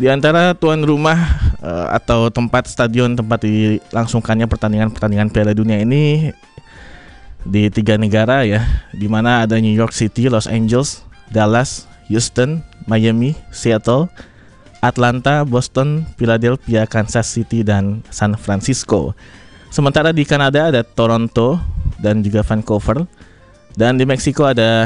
Di antara tuan rumah atau stadion tempat dilangsungkannya pertandingan Piala Dunia ini di 3 negara ya, di mana ada New York City, Los Angeles, Dallas, Houston, Miami, Seattle, Atlanta, Boston, Philadelphia, Kansas City, dan San Francisco. Sementara di Kanada ada Toronto dan juga Vancouver, dan di Meksiko ada